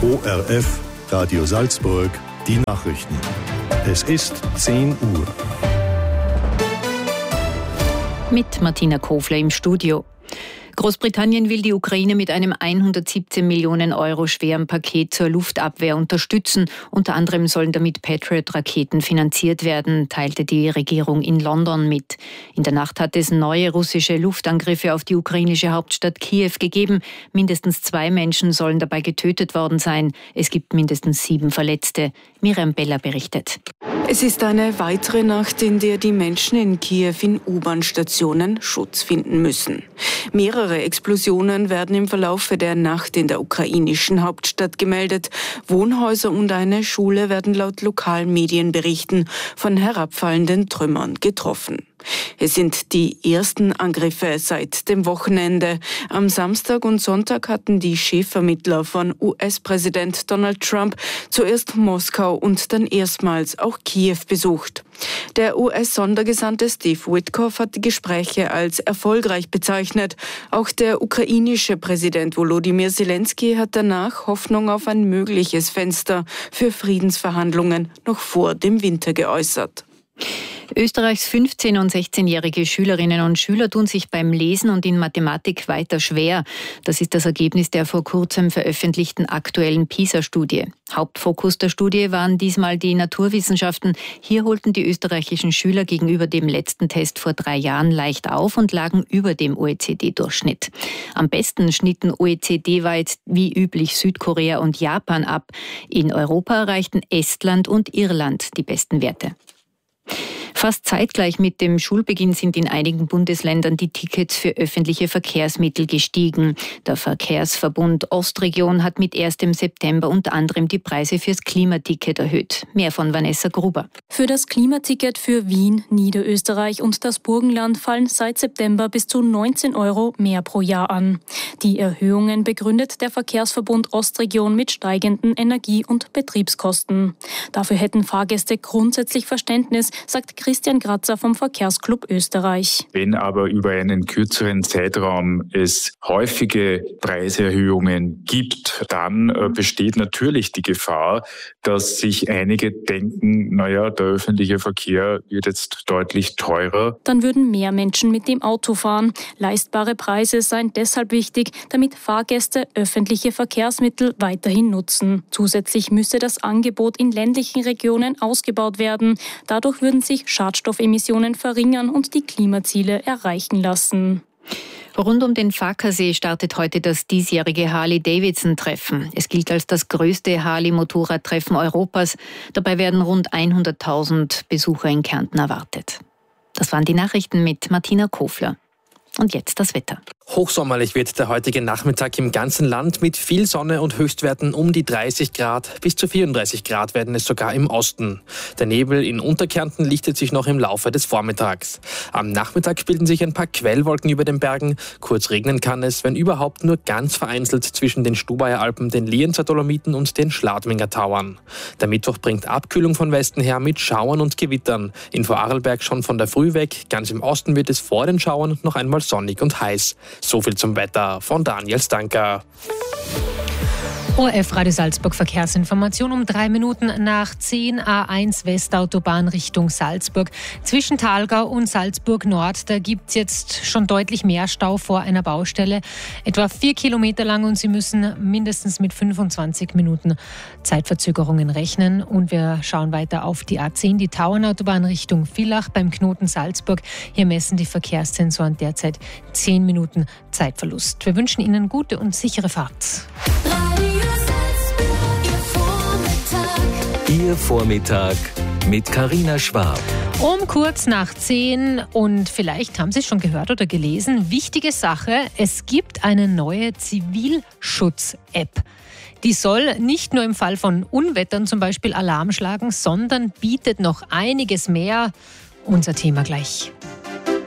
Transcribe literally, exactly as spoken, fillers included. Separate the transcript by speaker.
Speaker 1: O R F, Radio Salzburg, die Nachrichten. Es ist zehn Uhr.
Speaker 2: Mit Martina Kofler im Studio. Großbritannien will die Ukraine mit einem hundertsiebzehn Millionen Euro schweren Paket zur Luftabwehr unterstützen. Unter anderem sollen damit Patriot-Raketen finanziert werden, teilte die Regierung in London mit. In der Nacht hat es neue russische Luftangriffe auf die ukrainische Hauptstadt Kiew gegeben. Mindestens zwei Menschen sollen dabei getötet worden sein. Es gibt mindestens sieben Verletzte. Miriam Beller berichtet.
Speaker 3: Es ist eine weitere Nacht, in der die Menschen in Kiew in U-Bahn-Stationen Schutz finden müssen. Mehrere Explosionen werden im Verlauf der Nacht in der ukrainischen Hauptstadt gemeldet. Wohnhäuser und eine Schule werden laut lokalen Medienberichten von herabfallenden Trümmern getroffen. Es sind die ersten Angriffe seit dem Wochenende. Am Samstag und Sonntag hatten die Chefvermittler von U S-Präsident Donald Trump zuerst Moskau und dann erstmals auch Kiew besucht. Der U S-Sondergesandte Steve Witkoff hat die Gespräche als erfolgreich bezeichnet. Auch der ukrainische Präsident Volodymyr Zelensky hat danach Hoffnung auf ein mögliches Fenster für Friedensverhandlungen noch vor dem Winter geäußert.
Speaker 2: Österreichs fünfzehn- und sechzehnjährige Schülerinnen und Schüler tun sich beim Lesen und in Mathematik weiter schwer. Das ist das Ergebnis der vor kurzem veröffentlichten aktuellen PISA-Studie. Hauptfokus der Studie waren diesmal die Naturwissenschaften. Hier holten die österreichischen Schüler gegenüber dem letzten Test vor drei Jahren leicht auf und lagen über dem O E C D-Durchschnitt. Am besten schnitten O E C D-weit wie üblich Südkorea und Japan ab. In Europa erreichten Estland und Irland die besten Werte. Fast zeitgleich mit dem Schulbeginn sind in einigen Bundesländern die Tickets für öffentliche Verkehrsmittel gestiegen. Der Verkehrsverbund Ostregion hat mit erstem September unter anderem die Preise fürs Klimaticket erhöht. Mehr von Vanessa Gruber.
Speaker 4: Für das Klimaticket für Wien, Niederösterreich und das Burgenland fallen seit September bis zu neunzehn Euro mehr pro Jahr an. Die Erhöhungen begründet der Verkehrsverbund Ostregion mit steigenden Energie- und Betriebskosten. Dafür hätten Fahrgäste grundsätzlich Verständnis, sagt Christian Kratzer vom Verkehrsclub Österreich.
Speaker 5: Wenn aber über einen kürzeren Zeitraum es häufige Preiserhöhungen gibt, dann äh, besteht natürlich die Gefahr, dass sich einige denken, naja, der öffentliche Verkehr wird jetzt deutlich teurer.
Speaker 4: Dann würden mehr Menschen mit dem Auto fahren. Leistbare Preise seien deshalb wichtig, damit Fahrgäste öffentliche Verkehrsmittel weiterhin nutzen. Zusätzlich müsse das Angebot in ländlichen Regionen ausgebaut werden. Dadurch würden sich Schadstoffemissionen verringern und die Klimaziele erreichen lassen.
Speaker 2: Rund um den Fackersee startet heute das diesjährige Harley-Davidson-Treffen. Es gilt als das größte Harley-Motorradtreffen Europas. Dabei werden rund hunderttausend Besucher in Kärnten erwartet. Das waren die Nachrichten mit Martina Kofler. Und jetzt das Wetter.
Speaker 6: Hochsommerlich wird der heutige Nachmittag im ganzen Land mit viel Sonne und Höchstwerten um die dreißig Grad. Bis zu vierunddreißig Grad werden es sogar im Osten. Der Nebel in Unterkärnten lichtet sich noch im Laufe des Vormittags. Am Nachmittag bilden sich ein paar Quellwolken über den Bergen. Kurz regnen kann es, wenn überhaupt nur ganz vereinzelt zwischen den Stubaier Alpen, den Lienzer Dolomiten und den Schladminger Tauern. Der Mittwoch bringt Abkühlung von Westen her mit Schauern und Gewittern. In Vorarlberg schon von der Früh weg. Ganz im Osten wird es vor den Schauern noch einmal sonnig und heiß. So viel zum Wetter von Daniel Stanker.
Speaker 7: O R F Radio Salzburg Verkehrsinformation um drei Minuten nach zehn A eins Westautobahn Richtung Salzburg. Zwischen Thalgau und Salzburg Nord, da gibt es jetzt schon deutlich mehr Stau vor einer Baustelle. Etwa vier Kilometer lang und Sie müssen mindestens mit fünfundzwanzig Minuten Zeitverzögerungen rechnen. Und wir schauen weiter auf die A zehn, die Tauernautobahn Richtung Villach beim Knoten Salzburg. Hier messen die Verkehrssensoren derzeit zehn Minuten Zeitverlust. Wir wünschen Ihnen gute und sichere Fahrt.
Speaker 8: Ihr Vormittag mit Carina Schwab.
Speaker 7: Um kurz nach zehn und vielleicht haben Sie es schon gehört oder gelesen, wichtige Sache, es gibt eine neue Zivilschutz-App. Die soll nicht nur im Fall von Unwettern zum Beispiel Alarm schlagen, sondern bietet noch einiges mehr. Unser Thema gleich.